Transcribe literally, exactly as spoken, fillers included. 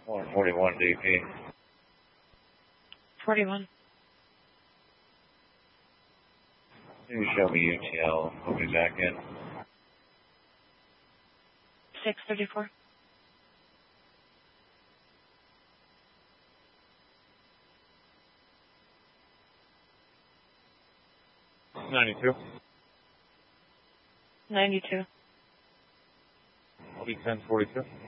one forty-one D P. forty-one. You show me U T L. We'll be back in. six thirty-four. ninety-two. ninety-two. I'll be ten forty-two.